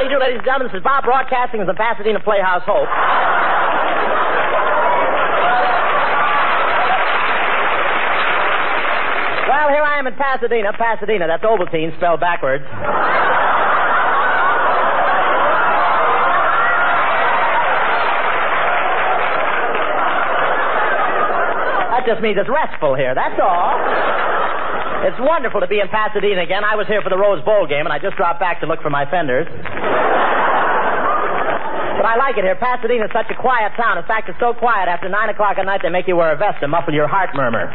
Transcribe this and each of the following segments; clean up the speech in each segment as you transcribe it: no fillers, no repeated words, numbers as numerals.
do you do, ladies and gentlemen? This is Bob broadcasting from the Pasadena Playhouse Hope. Well, here I am in Pasadena. Pasadena, that's Ovaltine spelled backwards. That just means it's restful here, that's all. It's wonderful to be in Pasadena again. I was here for the Rose Bowl game, and I just dropped back to look for my fenders. But I like it here. Pasadena is such a quiet town. In fact, it's so quiet, after 9 o'clock at night, they make you wear a vest to muffle your heart murmur.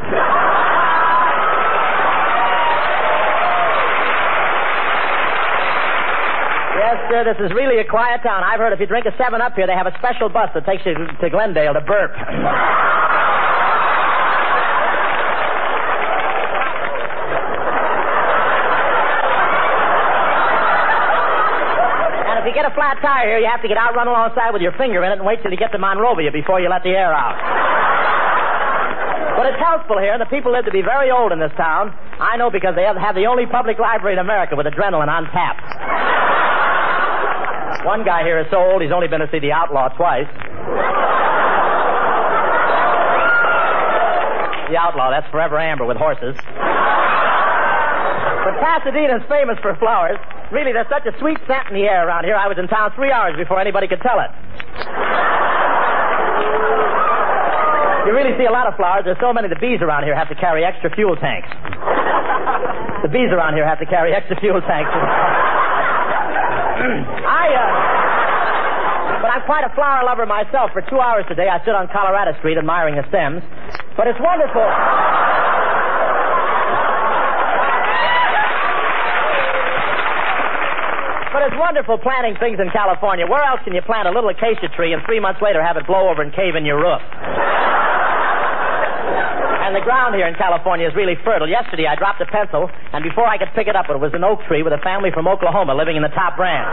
Yes, sir, this is really a quiet town. I've heard if you drink a 7-Up here, they have a special bus that takes you to Glendale to burp. If you get a flat tire here, you have to get out, run alongside with your finger in it, and wait till you get to Monrovia before you let the air out. But it's healthful here, and the people live to be very old in this town. I know because they have the only public library in America with adrenaline on tap. One guy here is so old he's only been to see The Outlaw twice. The Outlaw, that's Forever Amber with horses. But Pasadena is famous for flowers. Really, there's such a sweet scent in the air around here. I was in town 3 hours before anybody could tell it. You really see a lot of flowers. There's so many, the bees around here have to carry extra fuel tanks. The bees around here have to carry extra fuel tanks. But I'm quite a flower lover myself. For 2 hours today, I stood on Colorado Street admiring the stems. But it's wonderful. But it's wonderful planting things in California. Where else can you plant a little acacia tree and 3 months later have it blow over and cave in your roof? And the ground here in California is really fertile. Yesterday I dropped a pencil, and before I could pick it up, it was an oak tree with a family from Oklahoma living in the top branch.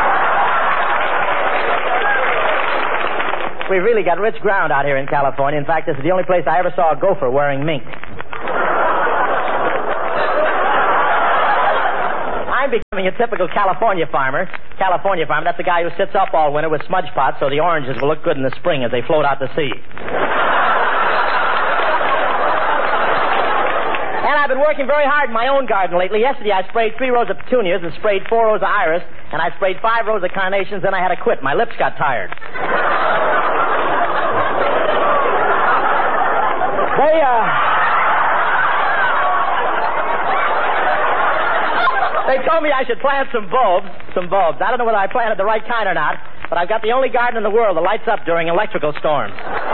We've really got rich ground out here in California. In fact, this is the only place I ever saw a gopher wearing mink. I'm becoming a typical California farmer. California farmer, that's the guy who sits up all winter with smudge pots so the oranges will look good in the spring as they float out to sea. And I've been working very hard in my own garden lately. Yesterday I sprayed 3 rows of petunias and sprayed 4 rows of iris, and I sprayed 5 rows of carnations, then I had to quit. My lips got tired. They told me I should plant some bulbs. I don't know whether I planted the right kind or not, but I've got the only garden in the world that lights up during electrical storms.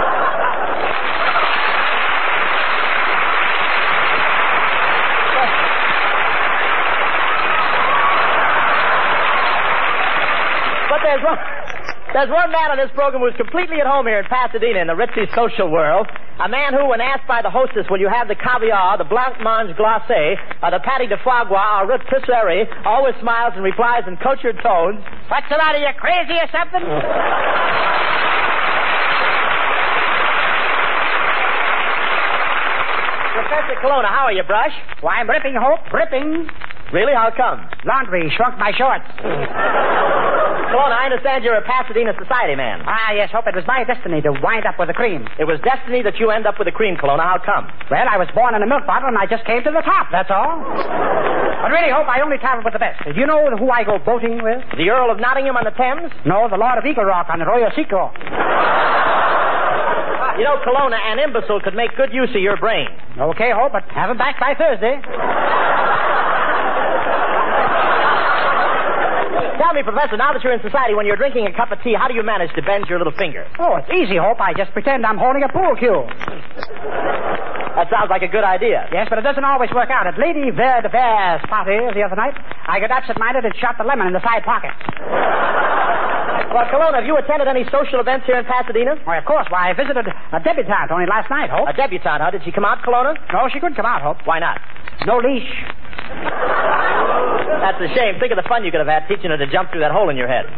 But there's one man on this program who's completely at home here in Pasadena in the ritzy social world. A man who, when asked by the hostess, will you have the caviar, the blancmange glacé, or the patty de foie gras, or rotisserie, always smiles and replies in cultured tones, "What's the matter, you crazy or something?" Professor Colonna, how are you, Brush? Why, I'm ripping, Hope, ripping. Really? How come? Laundry shrunk my shorts. Colonna, I understand you're a Pasadena society man. Ah, yes, Hope, it was my destiny to wind up with the cream. It was destiny that you end up with the cream, Colonna. How come? Well, I was born in a milk bottle, and I just came to the top, that's all. But really, Hope, I only travel with the best. Do you know who I go boating with? The Earl of Nottingham on the Thames? No, the Lord of Eagle Rock on the Arroyo Seco. You know, Colonna, an imbecile could make good use of your brain. Okay, Hope, but have him back by Thursday. Tell me, Professor, now that you're in society, when you're drinking a cup of tea, how do you manage to bend your little finger? Oh, it's easy, Hope. I just pretend I'm holding a pool cue. That sounds like a good idea. Yes, but it doesn't always work out. At Lady Vere de Vere's party the other night, I got absent-minded and shot the lemon in the side pocket. Well, Colonna, have you attended any social events here in Pasadena? Why, of course. Why, I visited a debutante only last night, Hope. A debutante, huh? Did she come out, Colonna? No, she couldn't come out, Hope. Why not? No leash. That's a shame. Think of the fun you could have had teaching her to jump through that hole in your head.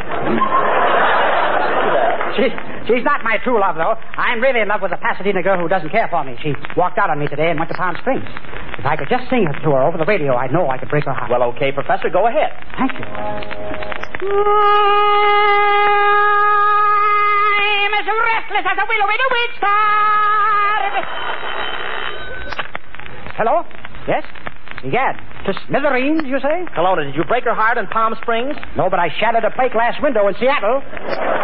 She's not my true love, though. I'm really in love with a Pasadena girl who doesn't care for me. She walked out on me today and went to Palm Springs. If I could just sing it to her over the radio, I know I could break her heart. Well, okay, Professor, go ahead. Thank you. I'm as restless as a will-o-wisp star. Hello? Yes? Egad, to smithereens, you say? Kelowna, did you break her heart in Palm Springs? No, but I shattered a plate glass window in Seattle.